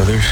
Brothers.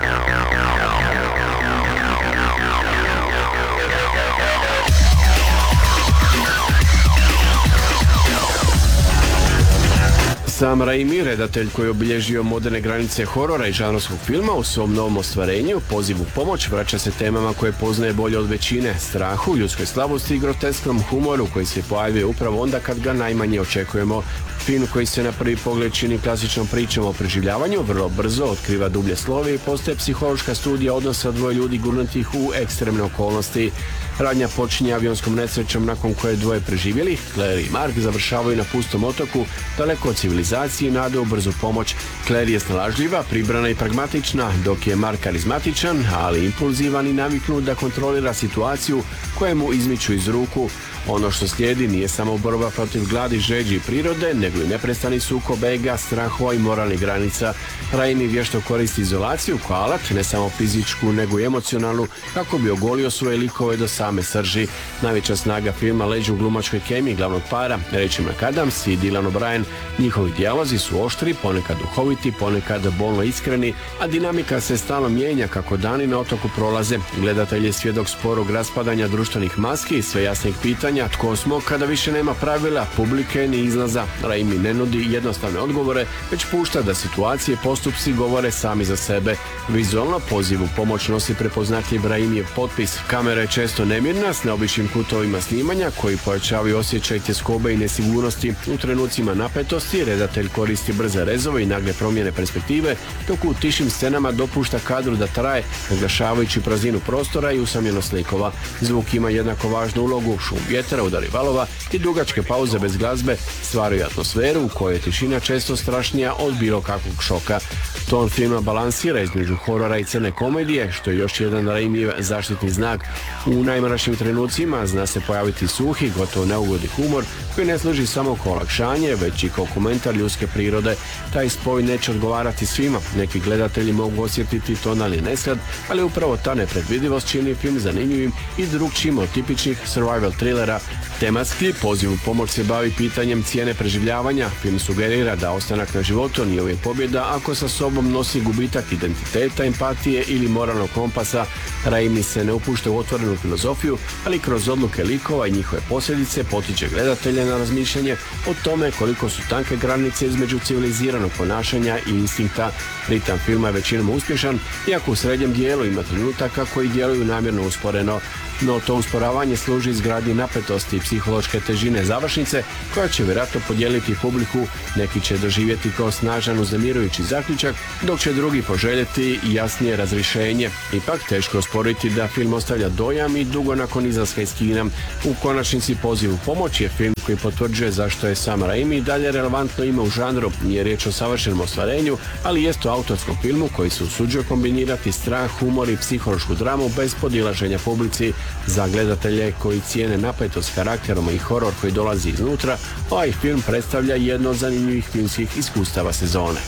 Sam Raimi, redatelj koji je obilježio moderne granice horora i žanrovskog filma, u svom novom ostvarenju, Poziv u pomoć, vraća se temama koje poznaje bolje od većine, strahu, ljudskoj slabosti i grotesknom humoru koji se pojavljuje upravo onda kad ga najmanje očekujemo. Film koji se na prvi pogled čini klasičnom pričom o preživljavanju, vrlo brzo otkriva dublje slove i postaje psihološka studija odnosa dvoje ljudi gurnutih u ekstremne okolnosti. Radnja počinje avionskom nesrećom nakon koje dvoje preživjelih, Claire i Mark, završavaju na pustom otoku, daleko od civilizacije i nade u brzu pomoć. Claire je snalažljiva, pribrana i pragmatična, dok je Mark karizmatičan, ali impulzivan i naviknut da kontrolira situaciju koje mu izmiču iz ruku. Ono što slijedi nije samo borba protiv gladi, žeđi i prirode, nego i neprestani sukob ega, strahova i moralnih granica. Raimi vješto koristi izolaciju kao alat, ne samo fizičku, nego i emocionalnu, kako bi ogolio svoje likove do same srži. Najveća snaga filma leži u glumačkoj kemiji glavnog para, Rachel McAdams i Dylan O'Brien. Njihovi dijalozi su oštri, ponekad duhoviti, ponekad bolno iskreni, a dinamika se stalno mijenja kako dani na otoku prolaze. Gledatelj je svjedok sporog raspadanja društvenih maski i sve jasnih pitanja tko smo kada više nema pravila, publike ni izlaza. Raimi ne nudi jednostavne odgovore, već pušta da situacije i postupci govore sami za sebe. Vizualno Poziv u pomoć nosi prepoznatljiv Raimijev potpis. Kamera je često nemirna, s neobičnim kutovima snimanja koji pojačavaju osjećaj tjeskobe i nesigurnosti. U trenucima napetosti redatelj koristi brze rezove i nagle promjene perspektive, dok u tišim scenama dopušta kadru da traje, naglašavajući prazninu prostora i usamljenost likova. Zvuk ima jednako važnu ulogu, šum vjetra, udari valova i dugačke pauze bez glazbe stvaraju atmosferu u kojoj je tišina često strašnija od bilo kakvog šoka. Ton filma balansira između horora i crne komedije, što je još jedan Raimijev zaštitni znak. U najmračnijim trenucima zna se pojaviti suhi, gotovo neugodni humor koji ne služi samo kao olakšanje, već i kao komentar ljudske prirode. Taj spoj neće odgovarati svima. Neki gledatelji mogu osjetiti tonalni nesklad, ali upravo ta nepredvidivost čini film zanimljivim i drugčijim od tipičnih survival thrillera. Tematski Poziv u pomoć se bavi pitanjem cijene preživljavanja. Film sugerira da ostanak na životu nije uvijek pobjeda ako sa sobom nosi gubitak identiteta, empatije ili moralnog kompasa. Raimi se ne upušta u otvorenu filozofiju, ali kroz odluke likova i njihove posljedice potiče gledatelja na razmišljanje o tome koliko su tanke granice između civiliziranog ponašanja i instinkta. Ritam filma je većinom uspješan, iako u srednjem dijelu ima trenutaka koji djeluju namjerno usporeno. No to usporavanje služi izgradnji napetosti i psihološke težine završnice koja će vjerojatno podijeliti publiku. Neki će doživjeti kao snažan uznemirujući zaključak, dok će drugi poželjeti jasnije razrješenje. Ipak teško osporiti da film ostavlja dojam i dugo nakon izlaska iz kina. U konačnici Poziv u pomoć je film koji potvrđuje zašto je sam Raimi i dalje relevantno ime u žanru. Nije riječ o savršenom ostvarenju, ali jest o autorskom filmu koji se usuđuje kombinirati strah, humor i psihološku dramu bez podilaženja publici. Za gledatelje koji cijene napetost karakterom i horor koji dolazi iznutra, ovaj film predstavlja jedno od zanimljivih filmskih iskustava sezone.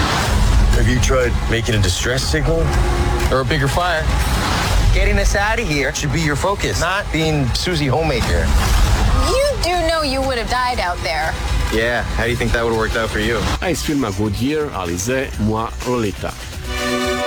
Have you tried making a distress signal? Or a bigger fire? Getting us out of here should be your focus, not being Susie Homemaker. You do know you would have died out there. Yeah, how do you think that would have worked out for you? A iz filma Good Year, Alize, Moi Lolita.